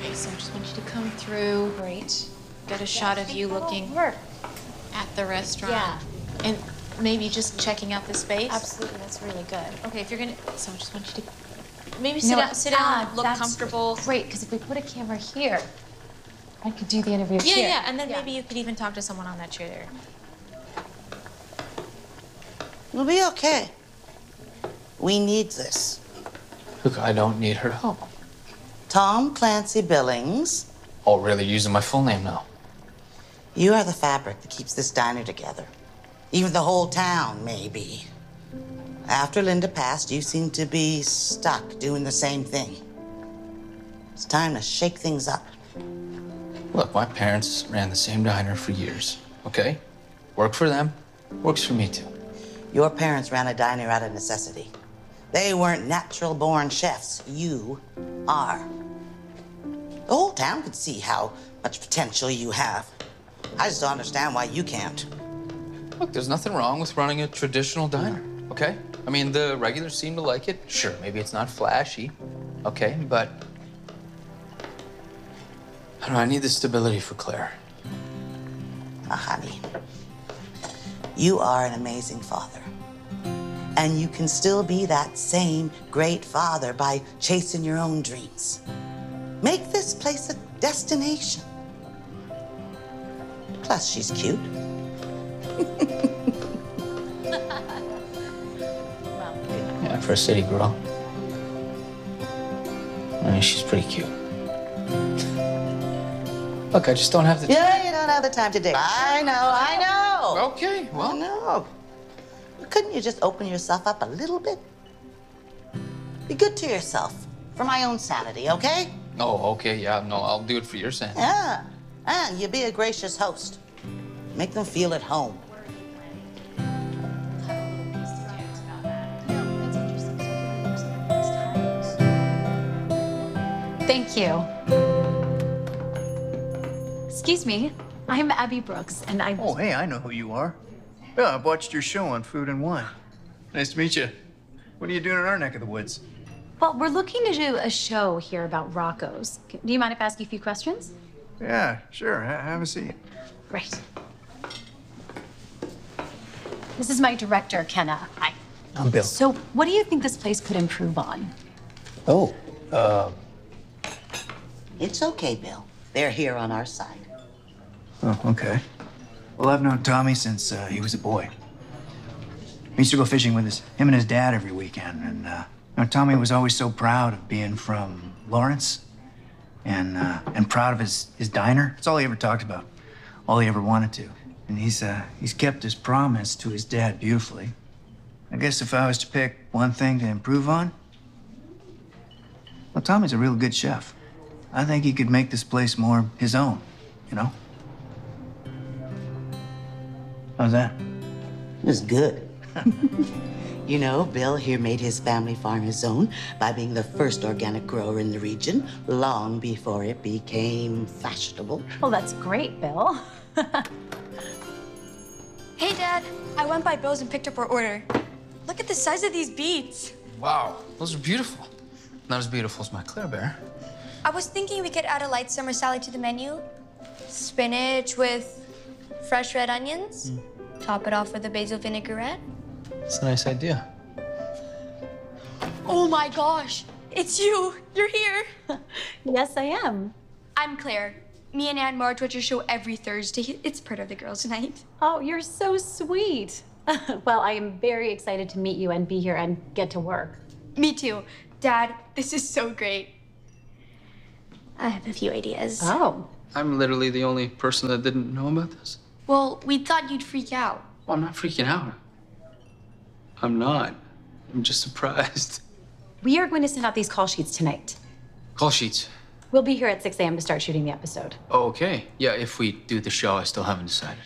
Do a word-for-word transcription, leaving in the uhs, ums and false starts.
Okay, so I just want you to come through. Great. Get a shot of you looking work. at the restaurant. Yeah. And maybe just checking out the space. Absolutely, that's really good. Okay, if you're gonna, so I just want you to maybe sit No, down, sit down, ah, look that's comfortable. Great, because if we put a camera here, I could do the interview Yeah, here. yeah, and then Yeah. maybe you could even talk to someone on that chair there. We'll be okay. We need this. Look, I don't need her help. Tom Clancy Billings, Oh, really? Using my full name now? you are the fabric that keeps this diner together. Even the whole town, maybe. After Linda passed, you seem to be stuck doing the same thing. It's time to shake things up. Look, my parents ran the same diner for years, okay? Worked for them, works for me too. Your parents ran a diner out of necessity. They weren't natural-born chefs. You are. The whole town could see how much potential you have. I just don't understand why you can't. Look, there's nothing wrong with running a traditional diner, okay? I mean, the regulars seem to like it. Sure, maybe it's not flashy, okay, but I don't know, I need the stability for Claire. Ah, honey, you are an amazing father. And you can still be that same great father by chasing your own dreams. Make this place a destination. Plus, she's cute. Yeah, for a city girl. I mean, she's pretty cute. Look, I just don't have the... Yeah, you don't have the time to date. I know, I know. Okay, well... I know. Couldn't you just open yourself up a little bit? Be good to yourself, for my own sanity, okay? Oh, okay, yeah, no, I'll do it for your sanity. Yeah, and you be a gracious host. Make them feel at home. Thank you. Excuse me, I'm Abby Brooks, and I... Oh, hey, I know who you are. Yeah, I've watched your show on Food and Wine. Nice to meet you. What are you doing in our neck of the woods? Well, we're looking to do a show here about Rocco's. Do you mind if I ask you a few questions? Yeah, sure. Ha- have a seat. Great. This is my director, Kenna. Hi. I'm Bill. So, what do you think this place could improve on? Oh, uh, It's okay, Bill. They're here on our side. oh, okay. Well, I've known Tommy since uh, he was a boy. We used to go fishing with his, him and his dad every weekend, and uh, you know, Tommy was always so proud of being from Lawrence, and uh, and proud of his his diner. It's all he ever talked about, all he ever wanted to. And he's uh, he's kept his promise to his dad beautifully. I guess if I was to pick one thing to improve on, well, Tommy's a real good chef. I think he could make this place more his own, you know? How's that? It was good. You know, Bill here made his family farm his own by being the first organic grower in the region long before it became fashionable. Well, that's great, Bill. Hey, Dad. I went by Bill's and picked up our order. Look at the size of these beets. Wow, those are beautiful. Not as beautiful as my Claire Bear. I was thinking we could add a light summer salad to the menu. Spinach with fresh red onions. Top it off with a basil vinaigrette. It's a nice idea. Oh my gosh, it's you. You're here. Yes, I am. I'm Claire. Me and Aunt Marge watch your show every Thursday. It's part of the girls' night. Oh, you're so sweet. Well, I am very excited to meet you and be here and get to work. Me too. Dad, this is so great. I have a few ideas. Oh. I'm literally the only person that didn't know about this. Well, we thought you'd freak out. Well, I'm not freaking out. I'm not. I'm just surprised. We are going to send out these call sheets tonight. Call sheets. We'll be here at six a m to start shooting the episode. Oh, okay. Yeah, if we do the show, I still haven't decided.